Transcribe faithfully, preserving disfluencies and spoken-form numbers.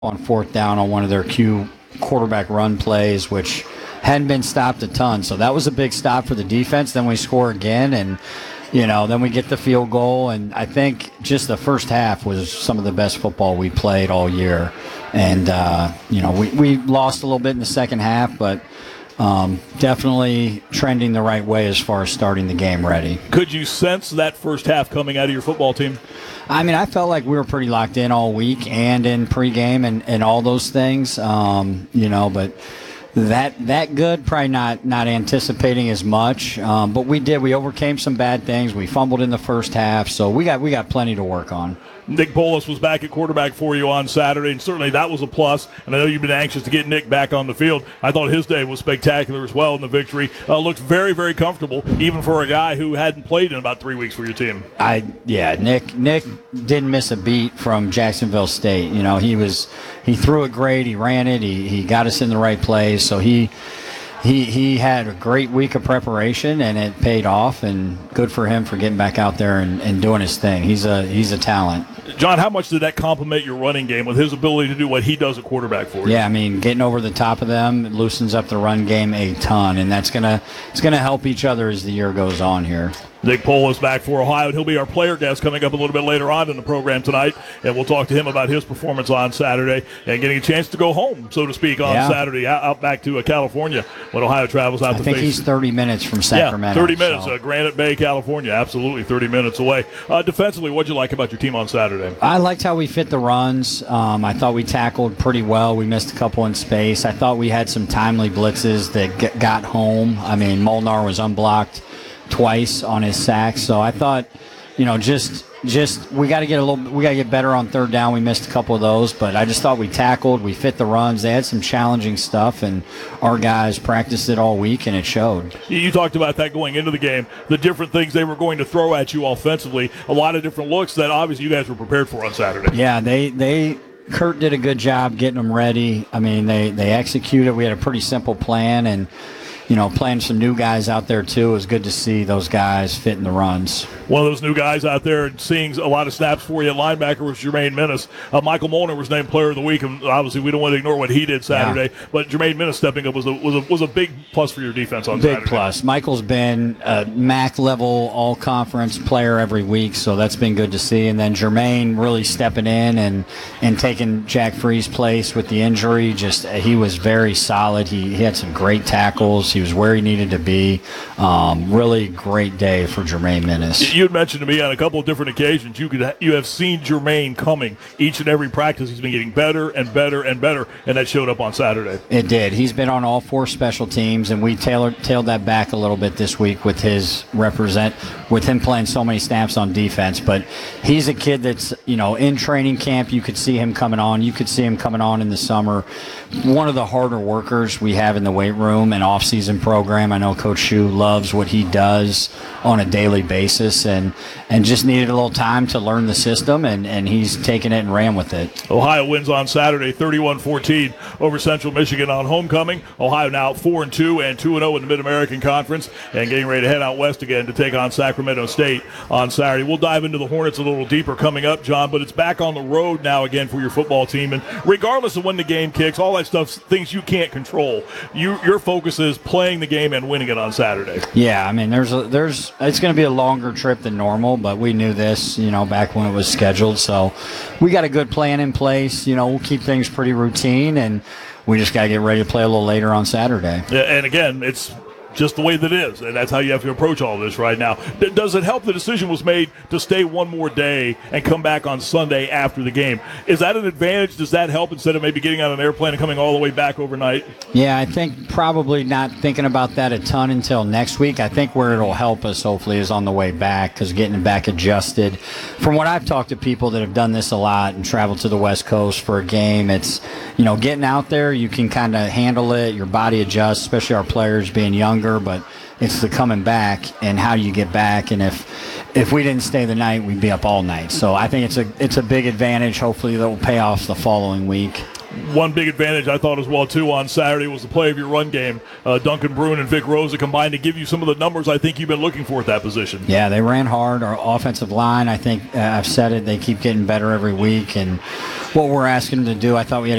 on fourth down on one of their Q quarterback run plays, which hadn't been stopped a ton. So that was a big stop for the defense. Then we score again, and you know, then we get the field goal. And I think just the first half was some of the best football we played all year. And uh, you know, we we lost a little bit in the second half, but Um, definitely trending the right way as far as starting the game ready. Could you sense that first half coming out of your football team? I mean, I felt like we were pretty locked in all week and in pregame and, and all those things, um, you know, but that that good, probably not, not anticipating as much. Um, but we did. We overcame some bad things. We fumbled in the first half, so we got we got plenty to work on. Nick Polis was back at quarterback for you on Saturday, and certainly that was a plus. And I know you've been anxious to get Nick back on the field. I thought his day was spectacular as well in the victory. Uh, looked very, very comfortable, even for a guy who hadn't played in about three weeks for your team. I yeah, Nick Nick didn't miss a beat from Jacksonville State. You know, he was he threw it great. He ran it. He he got us in the right place. So he. He he had a great week of preparation, and it paid off, and good for him for getting back out there and, and doing his thing. He's a he's a talent. John, how much did that complement your running game with his ability to do what he does at quarterback for you? Yeah, I mean, getting over the top of them loosens up the run game a ton, and that's gonna it's gonna help each other as the year goes on here. Nick Polis back for Ohio, and he'll be our player guest coming up a little bit later on in the program tonight, and we'll talk to him about his performance on Saturday and getting a chance to go home, so to speak, on yeah. Saturday, out, out back to uh, California when Ohio travels out I to think face. he's thirty minutes from Sacramento. Yeah, thirty minutes, so. uh, Granite Bay, California, absolutely thirty minutes away. Uh, defensively, what did you like about your team on Saturday? I liked how we fit the runs. Um, I thought we tackled pretty well. We missed a couple in space. I thought we had some timely blitzes that g- got home. I mean, Molnar was unblocked twice on his sacks. So I thought, you know, just just we got to get a little, we got to get better on third down. We missed a couple of those, but I just thought we tackled, we fit the runs. They had some challenging stuff, and our guys practiced it all week, and it showed. You talked about that going into the game, the different things they were going to throw at you offensively, a lot of different looks that obviously you guys were prepared for on Saturday. Yeah, they they. Kurt did a good job getting them ready. I mean, they, they executed. We had a pretty simple plan, and, you know, playing some new guys out there, too. It was good to see those guys fitting the runs. One of those new guys out there and seeing a lot of snaps for you at linebacker was Jermaine Minnis. Uh, Michael Molnar was named Player of the Week, and obviously we don't want to ignore what he did Saturday. Yeah. But Jermaine Minnis stepping up was a, was a was a big plus for your defense on big Saturday. Big plus. Michael's been a M A C level all-conference player every week, so that's been good to see. And then Jermaine really stepping in and, and taking Jack Free's place with the injury. Just he was very solid. He, he had some great tackles. He was where he needed to be. Um, really great day for Jermaine Minnis. You had mentioned to me on a couple of different occasions you could ha- you have seen Jermaine coming each and every practice. He's been getting better and better and better, and that showed up on Saturday. It did. He's been on all four special teams, and we tailored tailed that back a little bit this week with his represent with him playing so many snaps on defense. But he's a kid that's, you know, in training camp. You could see him coming on. You could see him coming on in the summer. One of the harder workers we have in the weight room and off-season program. I know Coach Shue loves what he does on a daily basis, and and just needed a little time to learn the system, and, and he's taken it and ran with it. Ohio wins on Saturday thirty-one fourteen over Central Michigan on homecoming. Ohio now four and two and two and oh in the Mid-American Conference, and getting ready to head out west again to take on Sacramento State on Saturday. We'll dive into the Hornets a little deeper coming up, John, but it's back on the road now again for your football team, and regardless of when the game kicks, all that stuff, things you can't control. You, your focus is playing the game and winning it on Saturday. Yeah, I mean, there's a, there's it's going to be a longer trip than normal, but we knew this, you know, back when it was scheduled. So we got a good plan in place. You know, we'll keep things pretty routine, and we just got to get ready to play a little later on Saturday. Yeah, and again, it's just the way that it is, and that's how you have to approach all this right now. Does it help the decision was made to stay one more day and come back on Sunday after the game? Is that an advantage? Does that help instead of maybe getting on an airplane and coming all the way back overnight? Yeah, I think probably not thinking about that a ton until next week. I think where it'll help us, hopefully, is on the way back, because getting back adjusted. From what I've talked to people that have done this a lot and traveled to the West Coast for a game, it's, you know, getting out there, you can kind of handle it. Your body adjusts, especially our players being younger. But it's the coming back and how you get back, and if if we didn't stay the night, we'd be up all night. So I think it's a it's a big advantage. Hopefully that will pay off the following week. one big advantage I thought as well, too, on Saturday was the play of your run game. Uh, Duncan Bruin and Vic Rosa combined to give you some of the numbers I think you've been looking for at that position. Yeah, they ran hard. Our offensive line, I think uh, I've said it, they keep getting better every week. And what we're asking them to do, I thought we had